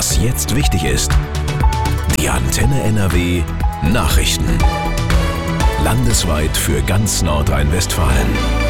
Was jetzt wichtig ist. Die Antenne NRW Nachrichten. Landesweit für ganz Nordrhein-Westfalen.